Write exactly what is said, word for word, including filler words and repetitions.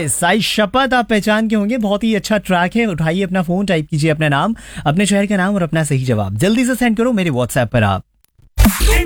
साई शपथ आप पहचान के होंगे, बहुत ही अच्छा ट्रैक है। उठाइए अपना फोन, टाइप कीजिए अपना नाम, अपने शहर का नाम और अपना सही जवाब जल्दी से सेंड करो मेरे व्हाट्सएप पर आप।